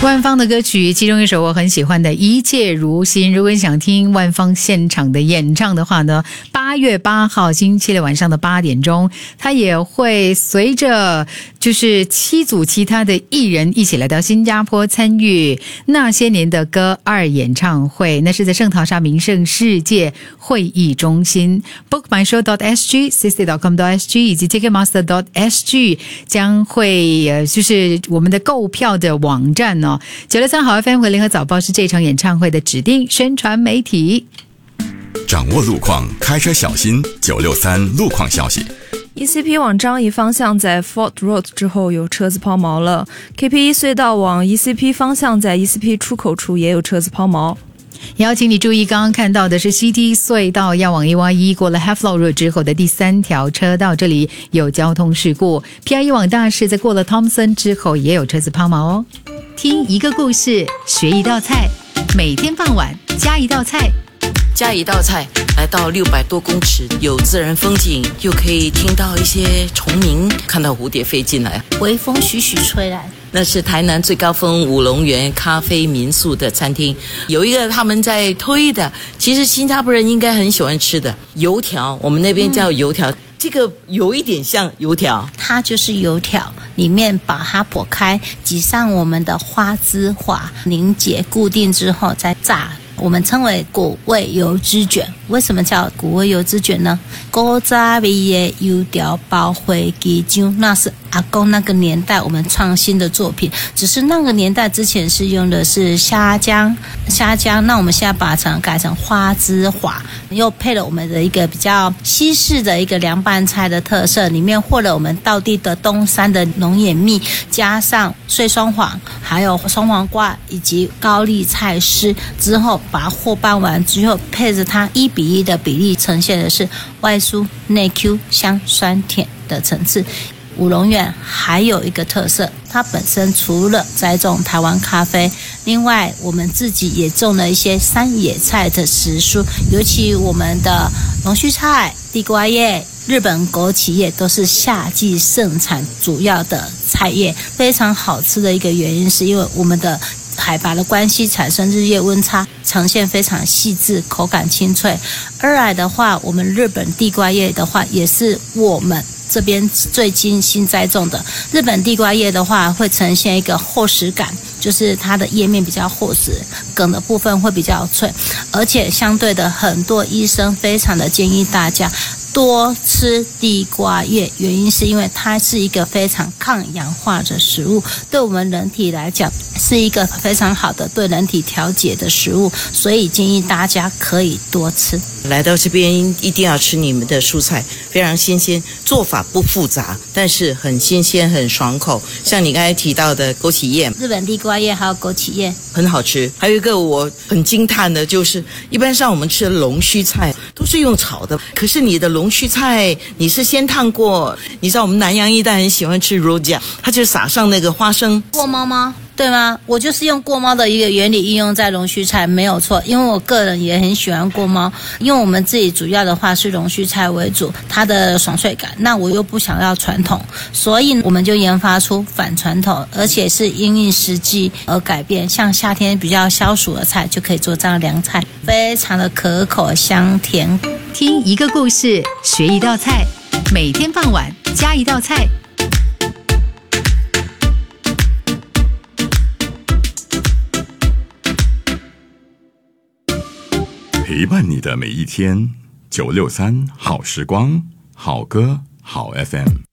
万芳的歌曲，其中一首我很喜欢的《一切如新》。如果你想听万芳现场的演唱的话呢，8月8号星期六晚上的8点钟，他也会随着就是7组其他的艺人一起来到新加坡参与那些年的歌2演唱会。那是在圣淘沙名胜世界会议中心 bookmyshow.sg、cc.com.sg 以及 ticketmaster.sg 将会就是我们的购票的网站哦。963好 FM 和联合早报是这场演唱会的指定宣传媒体。 掌握路况，开车小心。963路况消息。 ECP 往张掖方向在 Fort Road 之后有车子抛锚了。KP1 隧道往 ECP 方向在 ECP 出口处也有车子抛锚。 也要请你注意，刚刚看到的是 CT 隧道要往 AY1 过了 Havelock Road 之后的第3条车道，这里有交通事故。PI1 往大市在过了 Thompson 之后也有车子抛锚哦。听一个故事，学一道菜，每天傍晚加一道菜。 加一道菜，来到600多公尺，有自然风景，又可以听到一些虫鸣，看到蝴蝶飞进来， 微风徐徐吹来。 那是台南最高峰舞龙园咖啡民宿的餐厅，有一个他们在推的，其实新加坡人应该很喜欢吃的油条，我们那边叫油条，这个有一点像油条， 它就是油条，里面把它剖开，挤上我们的花枝滑，凝结固定之后再炸。我们称为果味油脂卷。为什么叫果味油脂卷呢？古早味的油条包花枝酱，那是阿公那个年代我们创新的作品，只是那个年代之前是用的是虾浆，那我们现在把它改成花枝滑，又配了我们的一个比较西式的一个凉拌菜的特色，里面和了我们道地的东山的龙眼蜜，加上碎双黄，还有双黄瓜以及高丽菜丝之后，把它和拌完之后，配着它1:1的比例，呈现的是外酥内 Q 香酸甜的层次。舞龙园还有一个特色，它本身除了栽种台湾咖啡，另外我们自己也种了一些山野菜的时蔬，尤其我们的龙须菜、地瓜叶、日本枸杞叶都是夏季盛产主要的菜叶。非常好吃的一个原因是因为我们的海拔的关系，产生日夜温差，呈现非常细致，口感清脆。二来的话，我们日本地瓜叶的话也是我们这边最近新栽种的。日本地瓜叶的话会呈现一个厚实感，就是它的叶面比较厚实，梗的部分会比较脆，而且相对的很多医生非常的建议大家多吃地瓜叶，原因是因为它是一个非常抗氧化的食物，对我们人体来讲是一个非常好的对人体调节的食物，所以建议大家可以多吃。 来到这边一定要吃你们的蔬菜，非常新鲜，做法不复杂，但是很新鲜很爽口。像你刚才提到的枸杞叶， 日本地瓜叶还有枸杞叶很好吃。还有一个我很惊叹的就是一般上我们吃的龙须菜都是用炒的，可是你的龙须菜你是先烫过，你知道我们南洋一带很喜欢吃 rojak， 它就撒上那个花生过猫吗？对吗？我就是用过猫的一个原理应用在龙须菜，没有错。因为我个人也很喜欢过猫，因为我们自己主要的话是龙须菜为主，它的爽脆感，那我又不想要传统，所以我们就研发出反传统，而且是因应时机而改变。像夏天比较消暑的菜，就可以做这样凉菜，非常的可口香甜。 听一个故事，学一道菜，每天傍晚加一道菜。 陪伴你的每一天，963好时光，好歌好 FM。